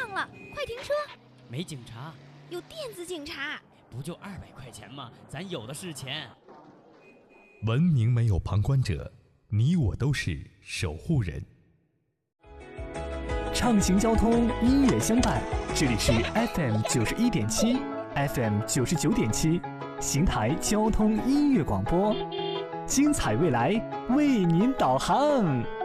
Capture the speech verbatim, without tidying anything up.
上了，快停车！ 没警察， 有电子警察。 不就二百块钱吗？咱有的是钱。 文明没有旁观者，你我都是守护人。 畅行交通，音乐相伴，这里是 F M 九十一点七 ，F M 九十九点七，邢台交通音乐广播，精彩未来为您导航。